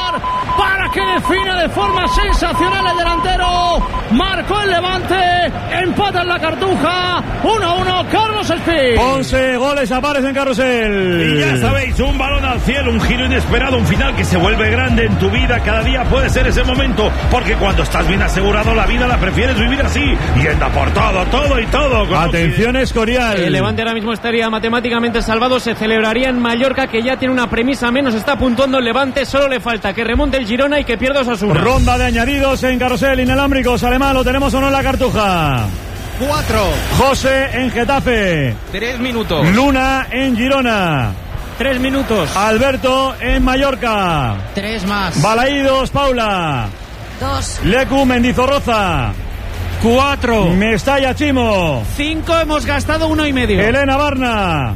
Para que defina de forma sensacional el delantero. Marcó el Levante, empata en la Cartuja, 1-1 Carlos Espí. 11 goles a pares en Carrusel. Y ya sabéis, un balón al cielo, un giro inesperado, un final que se vuelve grande en tu vida. Cada día puede ser ese momento, porque cuando estás bien asegurado, la vida la prefieres vivir así, yendo por todo y todo. Atención, Escorial. El Levante ahora mismo estaría matemáticamente salvado, se celebraría en Mallorca, que ya tiene una premisa menos, está puntuando el Levante, solo le falta que remonte el Girona y que pierda Osasuna. Ronda de añadidos en Carrusel, inalámbricos, Alemán, ¿lo tenemos o no en la Cartuja? 4. José en Getafe. 3 minutos. Luna en Girona. 3 minutos. Alberto en Mallorca. 3 más. Balaídos, Paula. 2. Lecu, Mendizorroza. 4. Mestalla, Chimo. 5, hemos gastado 1,5. Elena Barna.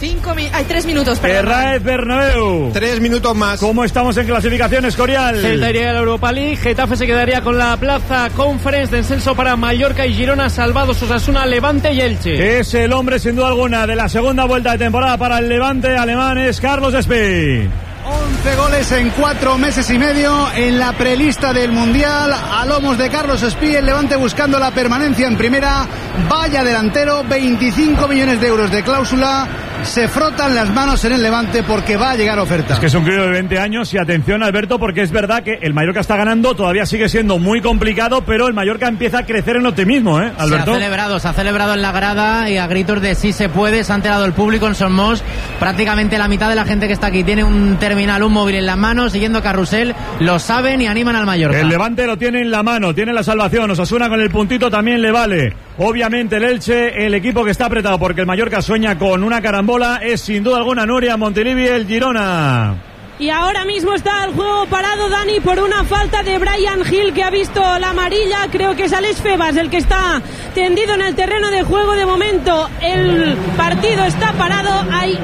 3 minutos. Herráez, Bernabéu. 3 minutos más. ¿Cómo estamos en clasificación, Escorial? Celta iría a la Europa League, Getafe se quedaría con la plaza Conference, descenso para Mallorca y Girona, salvados Osasuna, Levante y Elche. Es el hombre sin duda alguna de la segunda vuelta de temporada para el Levante alemán, es Carlos Espí. 11 goles en 4 meses y medio en la prelista del Mundial, a lomos de Carlos Espí, el Levante buscando la permanencia en primera. Vaya delantero, 25 millones de euros de cláusula, se frotan las manos en el Levante porque va a llegar oferta. Es que es un crío de 20 años y atención, Alberto, porque es verdad que el Mallorca está ganando, todavía sigue siendo muy complicado, pero el Mallorca empieza a crecer en optimismo, Alberto. Se ha celebrado en la grada y a gritos de sí se puede, se ha enterado el público en Somos. Prácticamente la mitad de la gente que está aquí tiene un terminal, un móvil en la mano, siguiendo Carrusel, lo saben y animan al Mallorca. El Levante lo tiene en la mano, tiene la salvación, Osasuna con el puntito también le vale. Obviamente el Elche, el equipo que está apretado porque el Mallorca sueña con una carambola, es sin duda alguna Nuria Montilivi, el Girona. Y ahora mismo está el juego parado, Dani, por una falta de Brian Hill, que ha visto la amarilla. Creo que es Alex Febas el que está tendido en el terreno de juego. De momento el partido está parado. Hay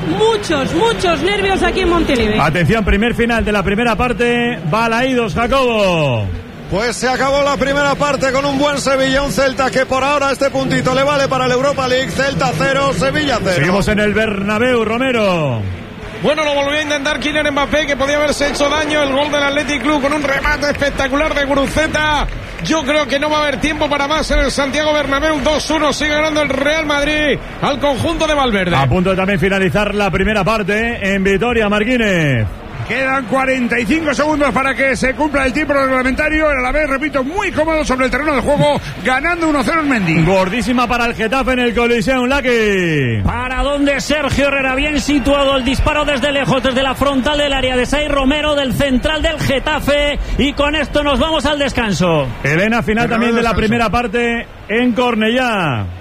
muchos nervios aquí en Montilivi. Atención, primer final de la primera parte. Balaídos, Jacobo. Pues se acabó la primera parte con un buen Sevilla, un Celta que por ahora este puntito le vale para la Europa League. Celta 0, Sevilla 0. Seguimos en el Bernabéu, Romero. Bueno, lo volvió a intentar Kylian Mbappé, que podía haberse hecho daño. El gol del Athletic Club con un remate espectacular de Guruceta. Yo creo que no va a haber tiempo para más en el Santiago Bernabéu. 2-1, sigue ganando el Real Madrid al conjunto de Valverde. A punto de también finalizar la primera parte en Vitoria, Marquínez. Quedan 45 segundos para que se cumpla el tiempo reglamentario. A la vez, repito, muy cómodo sobre el terreno del juego, ganando 1-0 en Mendy. Gordísima para el Getafe en el Coliseum, Lucky. ¿Para dónde Sergio Herrera? Bien situado el disparo desde lejos, desde la frontal del área de Sai Romero, del central del Getafe. Y con esto nos vamos al descanso. Elena, final también de la primera parte en Cornellá.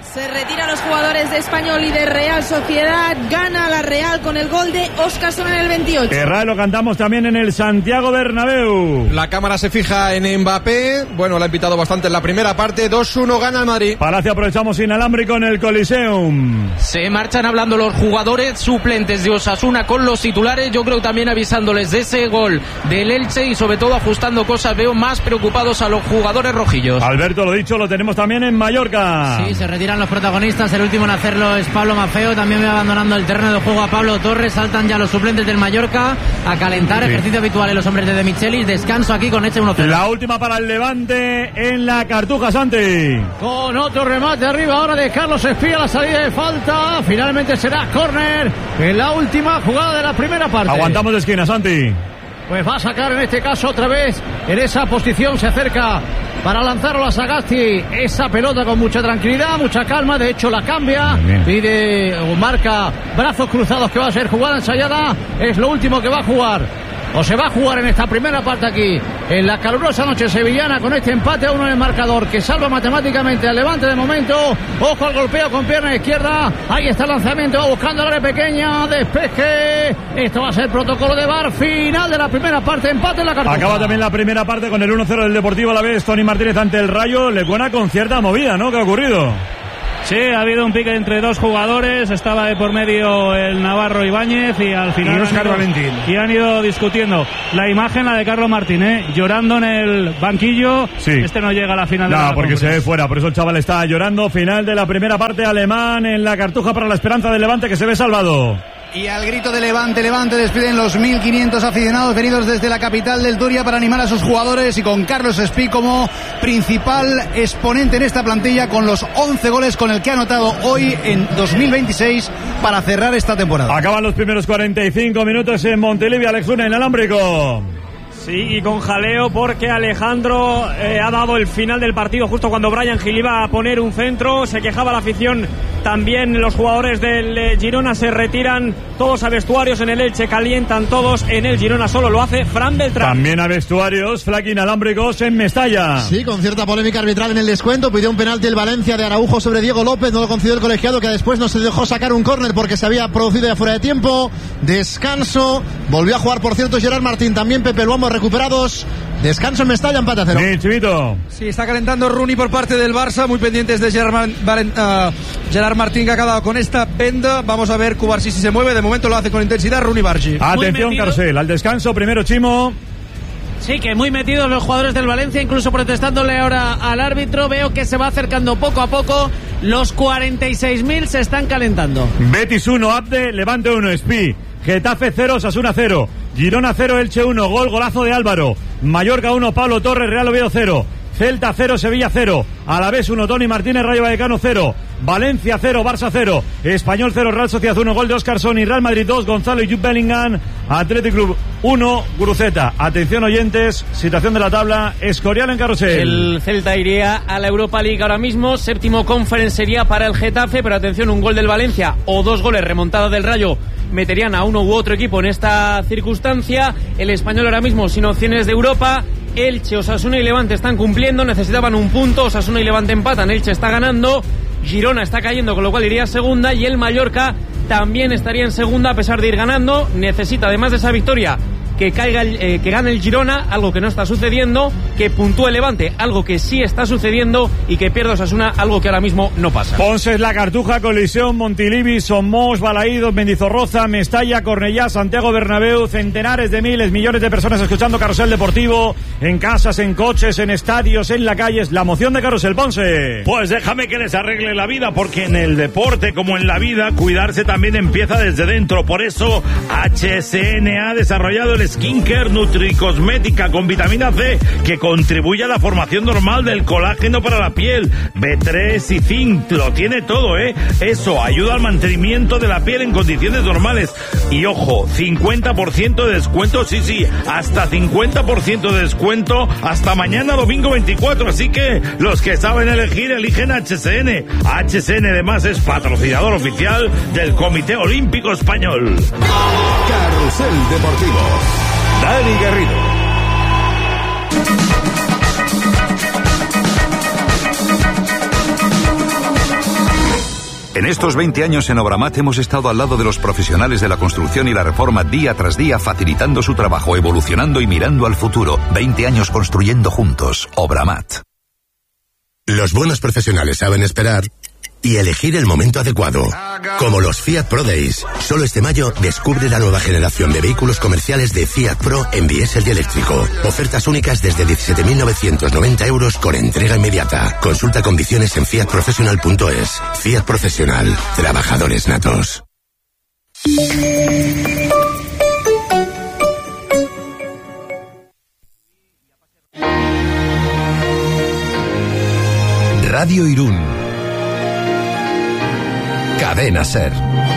Se retiran los jugadores de Español y de Real Sociedad. Gana la Real con el gol de Óscarson en el 28. Erra lo cantamos también en el Santiago Bernabéu. La cámara se fija en Mbappé. Bueno, la ha invitado bastante en la primera parte. 2-1 gana el Madrid. Palacio aprovechamos inalámbrico en el Coliseum. Se marchan hablando los jugadores suplentes de Osasuna con los titulares. Yo creo también avisándoles de ese gol del Elche y sobre todo ajustando cosas. Veo más preocupados a los jugadores rojillos. Alberto, lo dicho, lo tenemos también en Mallorca. Sí, se retiran los protagonistas. El último en hacerlo es Pablo Maffeo. También va abandonando el terreno de juego a Pablo Torres. Saltan ya los suplentes del Mallorca a calentar. Sí. Ejercicio habitual en los hombres de Michelis. Descanso aquí con Eche 1-0. La última para el Levante en la Cartuja, Santi. Con otro remate arriba ahora de Carlos Espía. La salida de falta. Finalmente será córner en la última jugada de la primera parte. Aguantamos de esquina, Santi. Pues va a sacar en este caso otra vez en esa posición. Se acerca para lanzarlo a Sagasti. Esa pelota con mucha tranquilidad, mucha calma. De hecho la cambia. Pide o marca brazos cruzados que va a ser jugada ensayada. Es lo último que va a jugar. O se va a jugar en esta primera parte aquí, en la calurosa noche sevillana, con este empate a 1 en el marcador que salva matemáticamente al Levante de momento. Ojo al golpeo con pierna izquierda. Ahí está el lanzamiento, va buscando el área pequeña. Despeje. Esto va a ser protocolo de VAR. Final de la primera parte, empate en la Cartuja. Acaba también la primera parte con el 1-0 del Deportivo Alavés. Tony Martínez ante el Rayo. Le buena con cierta movida, ¿no? ¿Qué ha ocurrido? Sí, ha habido un pique entre dos jugadores, estaba de por medio el Navarro Ibáñez y al final han ido discutiendo. La imagen, la de Carlos Martínez, llorando en el banquillo. Sí. Este no llega a la final de la porque se ve fuera, por eso el chaval está llorando. Final de la primera parte, alemán en la Cartuja para la esperanza del Levante, que se ve salvado. Y al grito de Levante, despiden los 1.500 aficionados venidos desde la capital del Turia para animar a sus jugadores, y con Carlos Espí como principal exponente en esta plantilla, con los 11 goles con el que ha anotado hoy en 2026 para cerrar esta temporada. Acaban los primeros 45 minutos en Montilivi. Alex Luna, inalámbrico. Sí, y con jaleo porque Alejandro ha dado el final del partido justo cuando Bryan Gil iba a poner un centro. Se quejaba la afición, también los jugadores del Girona. Se retiran todos a vestuarios en el Elche, calientan todos en el Girona, solo lo hace Fran Beltrán. También a vestuarios, Flaque inalámbricos en Mestalla. Sí, con cierta polémica arbitral en el descuento. Pidió un penalti el Valencia de Araujo sobre Diego López, no lo concedió el colegiado, que después no se dejó sacar un córner porque se había producido ya fuera de tiempo. Descanso, volvió a jugar por cierto Gerard Martín, también Pepe Luambo recuperados. Descanso en Mestalla, empate a 0. Sí, Chivito. Sí, está calentando Rooney por parte del Barça, muy pendientes de Gerard Martín, que ha acabado con esta venda. Vamos a ver Cubarsí si se mueve, de momento lo hace con intensidad Rooney Bargi. Atención, Carcel, al descanso, primero Chimo. Sí, que muy metidos los jugadores del Valencia, incluso protestándole ahora al árbitro. Veo que se va acercando poco a poco. Los 46.000 se están calentando. Betis 1, Abde, Levante 1, Espí. Getafe 0, Osasuna 0. Girona 0, Elche 1. Golazo de Álvaro. Mallorca 1, Pablo Torres, Real Oviedo 0. Celta 0, Sevilla 0. Alavés 1, Tony Martínez, Rayo Vallecano 0. Valencia 0, Barça 0. Español 0, Real Sociedad 1. Gol de Óscarson y Real Madrid 2. Gonzalo y Jude Bellingham. Athletic Club 1, Guruceta. Atención, oyentes, situación de la tabla. Escorial en carrusel. El Celta iría a la Europa League ahora mismo. Séptimo conference sería para el Getafe, pero atención, un gol del Valencia o 2 goles remontada del Rayo meterían a uno u otro equipo en esta circunstancia. El Español ahora mismo sin opciones de Europa. Elche, Osasuna y Levante están cumpliendo, necesitaban un punto. Osasuna y Levante empatan, Elche está ganando, Girona está cayendo, con lo cual iría a segunda, y el Mallorca también estaría en segunda a pesar de ir ganando. Necesita, además de esa victoria, que gane el Girona, algo que no está sucediendo, que puntúe el Levante, algo que sí está sucediendo, y que pierda Osasuna, algo que ahora mismo no pasa. Ponce, La Cartuja, Coliseum, Montilivi, Somos, Balaídos, Mendizorroza, Mestalla, Cornellá, Santiago Bernabéu, centenares de miles, millones de personas escuchando Carrusel Deportivo, en casas, en coches, en estadios, en la calle. Es la emoción de Carrusel, Ponce. Pues déjame que les arregle la vida, porque en el deporte como en la vida, cuidarse también empieza desde dentro. Por eso HSN ha desarrollado el Skincare Nutricosmética con vitamina C, que contribuye a la formación normal del colágeno para la piel. B3 y zinc, lo tiene todo, ¿eh? Eso ayuda al mantenimiento de la piel en condiciones normales. Y ojo, 50% de descuento, sí, hasta 50% de descuento hasta mañana domingo 24. Así que los que saben elegir, eligen HSN. HSN además es patrocinador oficial del Comité Olímpico Español. Carrusel Deportivo. Dani Garrido. En estos 20 años en Obramat hemos estado al lado de los profesionales de la construcción y la reforma día tras día, facilitando su trabajo, evolucionando y mirando al futuro. 20 años construyendo juntos. Obramat. Los buenos profesionales saben esperar y elegir el momento adecuado. Como los Fiat Pro Days. Solo este mayo descubre la nueva generación de vehículos comerciales de Fiat Pro en diésel y eléctrico. Ofertas únicas desde 17.990 euros con entrega inmediata. Consulta condiciones en fiatprofessional.es. Fiat Profesional. Trabajadores natos. Radio Irún. Cadena SER.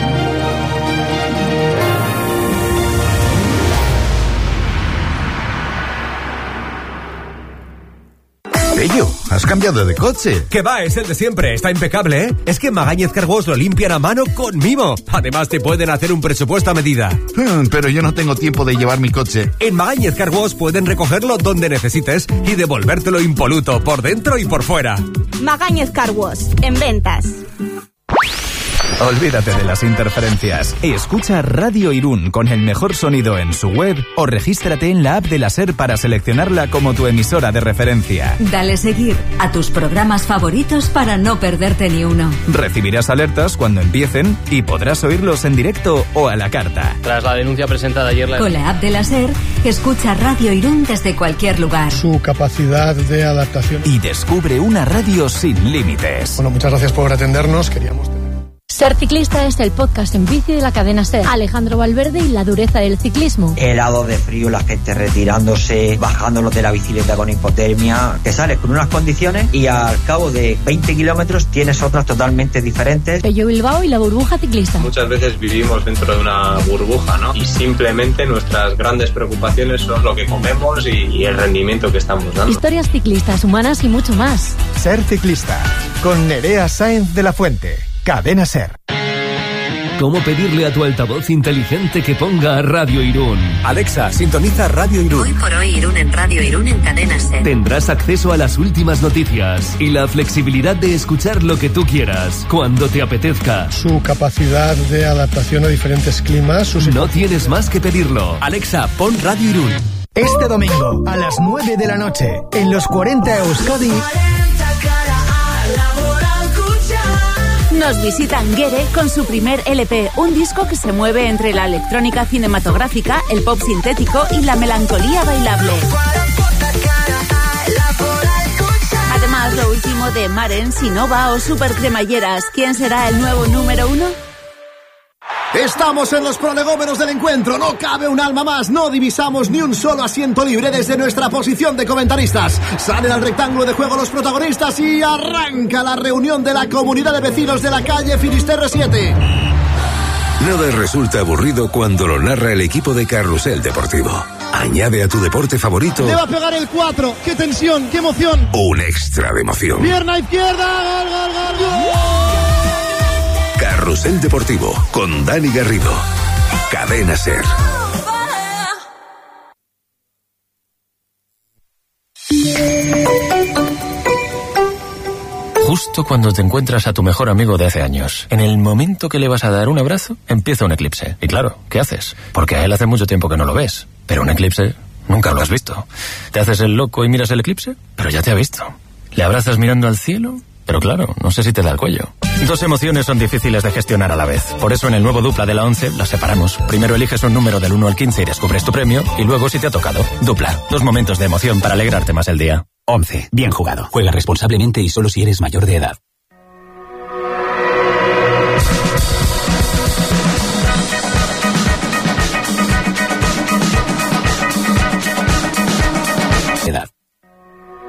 Pello, ¿has cambiado de coche? Que va, es el de siempre, está impecable, ¿eh? Es que en Magañez Car Wash lo limpian a mano con mimo. Además te pueden hacer un presupuesto a medida. Pero yo no tengo tiempo de llevar mi coche. En Magañez Car Wash pueden recogerlo donde necesites y devolvértelo impoluto por dentro y por fuera. Magañez Car Wash, en ventas. Olvídate de las interferencias. Escucha Radio Irún con el mejor sonido en su web o regístrate en la app de la SER para seleccionarla como tu emisora de referencia. Dale seguir a tus programas favoritos para no perderte ni uno. Recibirás alertas cuando empiecen y podrás oírlos en directo o a la carta. Tras la denuncia presentada ayer... Con la app de la SER, escucha Radio Irún desde cualquier lugar. Su capacidad de adaptación. Y descubre una radio sin límites. Bueno, muchas gracias por atendernos. Ser Ciclista es el podcast en bici de la cadena SER. Alejandro Valverde y la dureza del ciclismo. Helado de frío, la gente retirándose, bajándolo de la bicicleta con hipotermia. Te sales con unas condiciones y al cabo de 20 kilómetros tienes otras totalmente diferentes. Pello Bilbao y la burbuja ciclista. Muchas veces vivimos dentro de una burbuja, ¿no? Y simplemente nuestras grandes preocupaciones son lo que comemos y el rendimiento que estamos dando. Historias ciclistas, humanas y mucho más. Ser Ciclista, con Nerea Sáenz de la Fuente. Cadena SER. ¿Cómo pedirle a tu altavoz inteligente que ponga Radio Irún? Alexa, sintoniza Radio Irún. Hoy por hoy Irún en Radio Irún en Cadena SER. Tendrás acceso a las últimas noticias y la flexibilidad de escuchar lo que tú quieras, cuando te apetezca. Su capacidad de adaptación a diferentes climas. No tienes más que pedirlo. Alexa, pon Radio Irún. Este domingo, a las 9 de la noche, en los 40 Euskadi... Nos visitan Guere con su primer LP, un disco que se mueve entre la electrónica cinematográfica, el pop sintético y la melancolía bailable. Además, lo último de Maren, Sinova o Super Cremalleras. ¿Quién será el nuevo número 1? Estamos en los prolegómenos del encuentro, no cabe un alma más, no divisamos ni un solo asiento libre desde nuestra posición de comentaristas. Salen al rectángulo de juego los protagonistas y arranca la reunión de la comunidad de vecinos de la calle Finisterre 7. Nada resulta aburrido cuando lo narra el equipo de Carrusel Deportivo. Añade a tu deporte favorito... Le va a pegar el 4, qué tensión, qué emoción. Un extra de emoción. Pierna izquierda, gol, gol, gol, gol. Carrusel Deportivo, con Dani Garrido. Cadena SER. Justo cuando te encuentras a tu mejor amigo de hace años, en el momento que le vas a dar un abrazo, empieza un eclipse. Y claro, ¿qué haces? Porque a él hace mucho tiempo que no lo ves. Pero un eclipse nunca lo has visto. Te haces el loco y miras el eclipse, pero ya te ha visto. Le abrazas mirando al cielo, pero claro, no sé si te da el cuello. Dos emociones son difíciles de gestionar a la vez. Por eso en el nuevo Dupla de la 11 las separamos. Primero eliges un número del 1 al 15 y descubres tu premio, y luego si te ha tocado. Dupla, dos momentos de emoción para alegrarte más el día. 11. Bien jugado. Juega responsablemente y solo si eres mayor de edad.